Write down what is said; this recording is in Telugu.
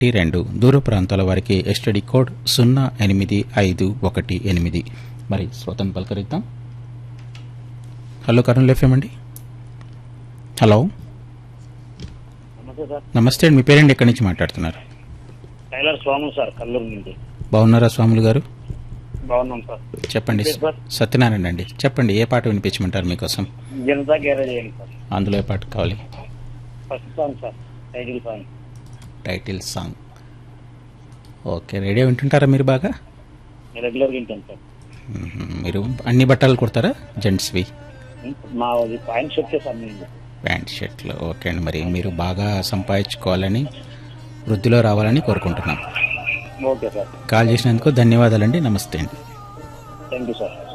2 దూర ప్రాంతాల వారికి ఎస్టీడీ కోడ్ 08518. మరి శ్రోతను పలకరిద్దాం. హలో కర్నూలు ఎఫ్ఎం అండి. హలో నమస్తే సార్. నమస్తే అండి. మీ పేరెంట్ ఎక్కడి నుంచి మాట్లాడుతున్నారు? టైలర్ స్వాములు సార్, కల్లూరు నుండి. బాగున్నారా స్వాములు గారు? బాగున్నాం సార్. చెప్పండి. సత్యనారాయణ అండి. చెప్పండి, ఏ పాట వినిపించమంటారు మీకోసం? జనతా గ్యారేజ్ చేయండి సార్. అందులో ఏ పాట కావాలి? First song sir, title song. Title song. Okay, radio వింటుంటారా మీరు బాగా? రెగ్యులర్గా వింటాను సార్. మీరు అన్ని బట్టలు కుడతారా జెంట్స్వి? మా పాయింట్ షర్ట్ సార్. ప్యాంట్ షర్ట్లు. ఓకే అండి. మరి మీరు బాగా సంపాదించుకోవాలని, వృద్ధిలో రావాలని కోరుకుంటున్నాం. Okay sir. కాల్ చేసినందుకు ధన్యవాదాలండి. నమస్తే అండి. Thank you sir.